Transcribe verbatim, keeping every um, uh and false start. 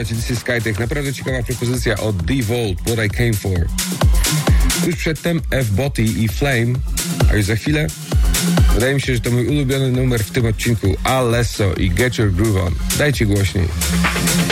słuchacie This is Skytech. Naprawdę ciekawa propozycja od The Vault, What I Came For. Już przedtem F-Boty i Flame, a już za chwilę wydaje mi się, że to mój ulubiony numer w tym odcinku, Alesso i Get Your Groove On. Dajcie głośniej.